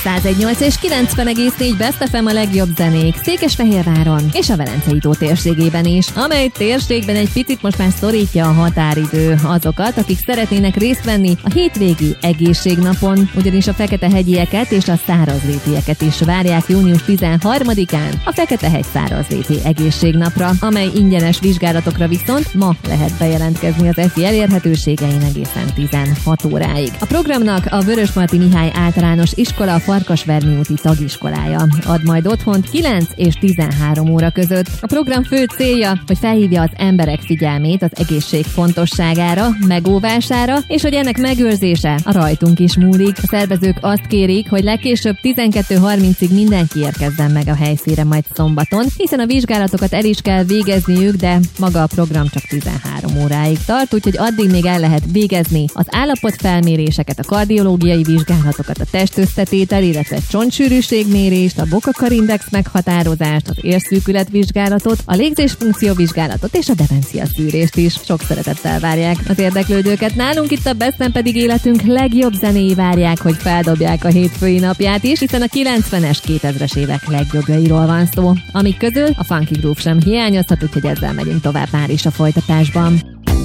101.8 és 90,4 Best FM a legjobb zenék Székesfehérváron és a Velencei tó térségében is, amely térségben egy picit most már szorítja a határidő azokat, akik szeretnének részt venni a hétvégi egészségnapon, ugyanis a Fekete-hegyieket és a szárazrétieket is várják június 13-án a Fekete-hegy szárazréti egészségnapra, amely ingyenes vizsgálatokra viszont ma lehet bejelentkezni az EFI elérhetőségein egészen 16 óráig. A programnak a Vörösmarty Mihály Általános Iskola a Farkasverni úti tagiskolája ad majd otthont 9 és 13 óra között. A program fő célja, hogy felhívja az emberek figyelmét az egészség fontosságára, megóvására, és hogy ennek megőrzése a rajtunk is múlik. A szervezők azt kérik, hogy legkésőbb 12:30-ig mindenki érkezzen meg a helyszínre majd szombaton, hiszen a vizsgálatokat el is kell végezniük, de maga a program csak 13 óráig tart, úgyhogy addig még el lehet végezni az állapotfelméréseket, a kardiológiai vizsgálatokat, a testösszetétel, illetve csontsűrűségmérést, a Bokakar-index meghatározást, az érszűkületvizsgálatot, a légzésfunkcióvizsgálatot és a demencia szűrést is. Sok szeretettel várják az érdeklődőket. Nálunk itt a Besten pedig életünk legjobb zenéi várják, hogy feldobják a hétfői napját is, hiszen a 90-es, 2000-es évek legjobbjairól van szó, amik közül a Funky Groove sem hiányozhat, úgyhogy ezzel megyünk tovább már is a folytatásban.